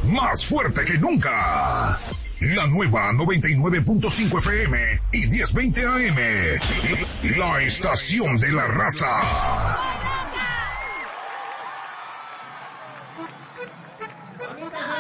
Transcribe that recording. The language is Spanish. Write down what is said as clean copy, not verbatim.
más fuerte que nunca. La nueva 99.5 FM y 1020 AM. La estación de la raza.